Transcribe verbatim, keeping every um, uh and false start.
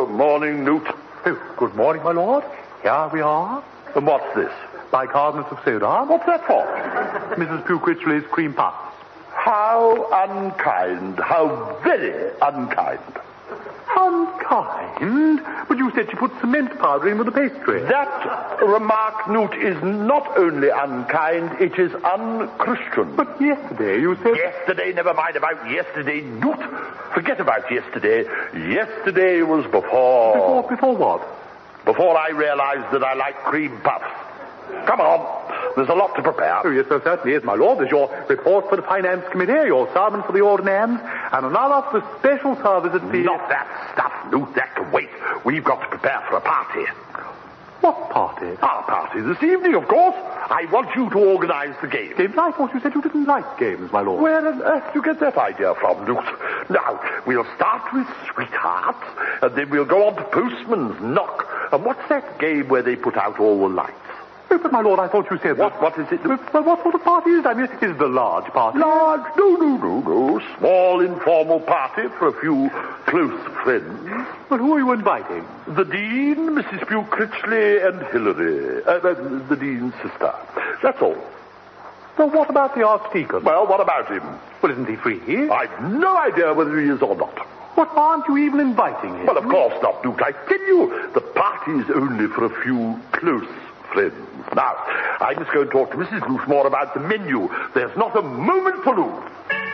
Good morning, Newt. Oh, good morning, my lord. Here we are. And what's this? Bicarbonate of soda. What's that for? Missus Pew Critchley's cream puffs. How unkind. How very unkind. Unkind? But you said she put cement powder in with the pastry. That remark, Newt, is not only unkind, it is unchristian. But yesterday you said... Yesterday, never mind about yesterday, Newt. Forget about yesterday. Yesterday was before... Before, before what? Before I realized that I like cream puffs. Come on. There's a lot to prepare. Oh, yes, there certainly is, my lord. There's your report for the Finance Committee, your sermon for the Ordinands, and another for the special service at the... Not that stuff, Newt. That can wait. We've got to prepare for a party. What party? Our party this evening, of course. I want you to organize the game. Games? I thought you said you didn't like games, my lord. Where on earth do you get that idea from, Newt? Now, we'll start with sweethearts, and then we'll go on to postman's knock. And what's that game where they put out all the lights? Oh, but, my lord, I thought you said... What, that... what is it? Well, what sort of party is it? I mean, is it a large party? Large? No, no, no, no. Small, informal party for a few close friends. But who are you inviting? The Dean, Missus Pew Critchley, and Hilary. Uh, uh, the Dean's sister. That's all. Well, what about the Archdeacon? Well, what about him? Well, isn't he free? I've no idea whether he is or not. What, aren't you even inviting him? Well, of course not, Duke. I tell you, the party's only for a few close friends. Now, I must go and talk to Missus Bruce more about the menu. There's not a moment to lose.